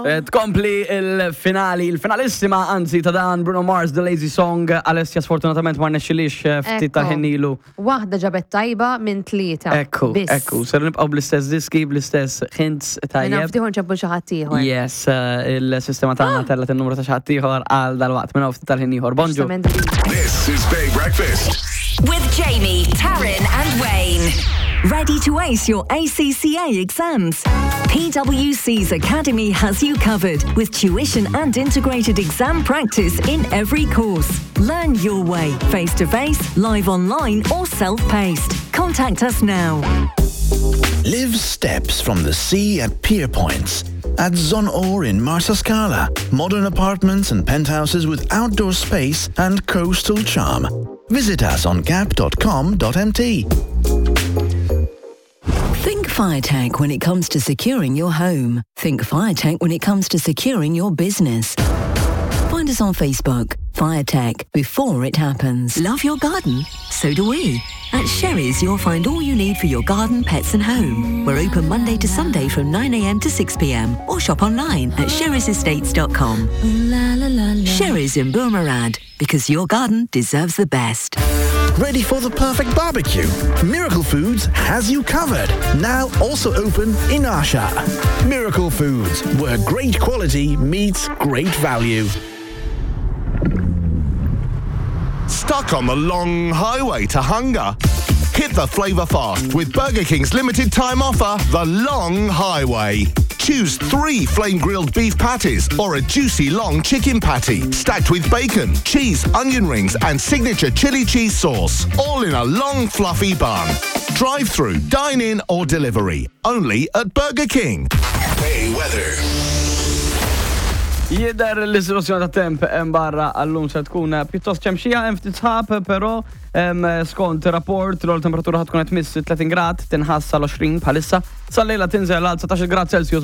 Tkompli il-finalissima anzi ta' dan Bruno Mars The Lazy Song. Alessia sfortunatament ma rnexxilix ftit tal-ħinilu. Waħda ġabet tajba minn 3. Ekku, ser nibqgħu bl-istess diski, bl-istess hints tajjeb. Naftiħu nċabbu xi ħadd ieħor. Yes, il-sistema tagħna tellet in-numru ta' xi ħadd ieħor għal dal-waqt minn ftit tal-ħin ieħor. Bonġu. This is Big Breakfast with Jamie, Taryn and Wayne. Ready to ace your ACCA exams? PwC's Academy has you covered with tuition and integrated exam practice in every course. Learn your way, face-to-face, live online or self-paced. Contact us now. Live steps from the sea at Pier Points. At Zon-Or in Marsaskala. Modern apartments and penthouses with outdoor space and coastal charm. Visit us on gap.com.mt. Think FireTech when it comes to securing your home. Think FireTech when it comes to securing your business. Find us on Facebook. FireTech, before it happens. Love your garden? So do we. At Sherry's, you'll find all you need for your garden, pets and home. We're open Monday to Sunday from 9 a.m. to 6 p.m. or shop online at sherry'sestates.com. Sherry's in Boomerad, because your garden deserves the best. Ready for the perfect barbecue? Miracle Foods has you covered. Now also open in Asha. Miracle Foods, where great quality meets great value. Stuck on the long highway to hunger? Hit the flavour fast with Burger King's limited time offer, The Long Highway. Choose 3 flame-grilled beef patties or a juicy long chicken patty stacked with bacon, cheese, onion rings and signature chili cheese sauce, all in a long fluffy bun. Drive-through, dine-in or delivery, only at Burger King. Hey, weather. Jidher l-iżoluzzjoni ta' temp barra għallum se tkun pjuttost ċemxija, hemm ftit sħab, però skont rapport l-temperatura ħad tkun qed tmiss 30 grad, tinħass sal-20 bħalissa, sal-lejla tinżel għal 19 grad Celsius.